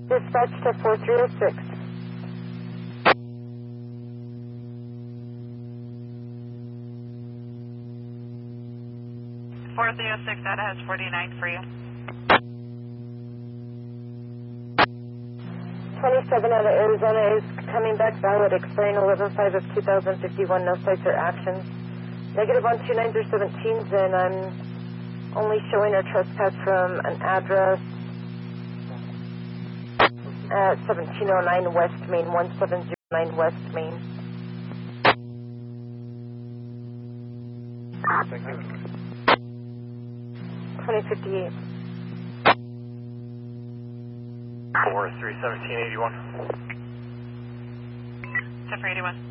Dispatch to 4306. 4306, that has 49 for you. 27 out of Arizona is coming back valid, expiring 11/5 of 2051. No sites or actions. Negative on 29s or 17s, and I'm only showing a trespass from an address at 1709 West Main, 1709 West Main. Thank you. 2058. 431781. 10 for 81.